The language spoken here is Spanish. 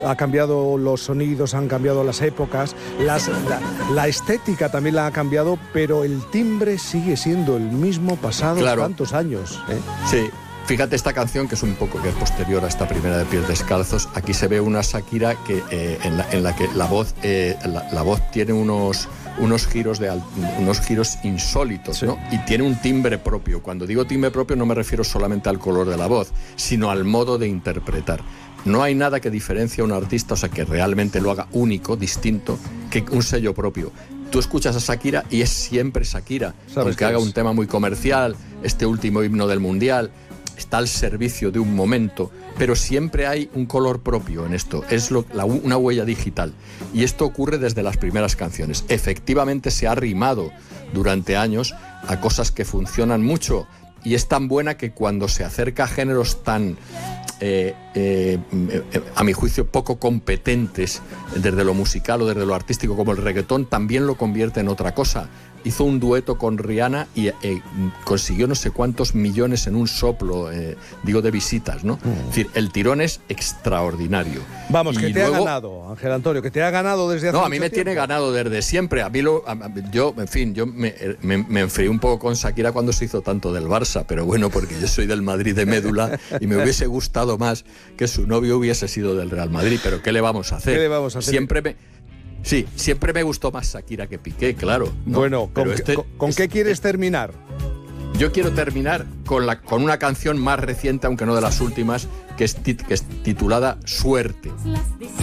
Ha cambiado los sonidos, han cambiado las épocas, la estética también la ha cambiado, pero el timbre sigue siendo el mismo pasado tantos años, ¿eh? Sí. Fíjate esta canción, que es un poco que es posterior a esta primera de Pies Descalzos. Aquí se ve una Shakira que, en la que la voz tiene unos giros insólitos, ¿no? Y tiene un timbre propio. Cuando digo timbre propio no me refiero solamente al color de la voz, sino al modo de interpretar. No hay nada que diferencie a un artista, o sea, que realmente lo haga único, distinto, que un sello propio. Tú escuchas a Shakira y es siempre Shakira, aunque haga un tema muy comercial, este último himno del Mundial, está al servicio de un momento, pero siempre hay un color propio en esto, es una huella digital. Y esto ocurre desde las primeras canciones. Efectivamente se ha rimado durante años a cosas que funcionan mucho, y es tan buena que cuando se acerca a géneros tan, a mi juicio, poco competentes desde lo musical o desde lo artístico como el reggaetón, también lo convierte en otra cosa. Hizo un dueto con Rihanna y consiguió no sé cuántos millones en un soplo, digo, de visitas, ¿no? Es decir, el tirón es extraordinario. Vamos, y que te luego, ha ganado, Ángel Antonio, que te ha ganado desde hace mucho tiempo. No, a mí me tiene ganado desde siempre. Yo me enfrié un poco con Shakira cuando se hizo tanto del Barça, pero bueno, porque yo soy del Madrid de médula y me hubiese gustado más que su novio hubiese sido del Real Madrid, pero ¿qué le vamos a hacer? ¿Qué le vamos a hacer? Siempre me gustó más Shakira que Piqué, claro, ¿no? Bueno, ¿con qué quieres terminar? Yo quiero terminar con una canción más reciente, aunque no de las últimas, que es titulada Suerte.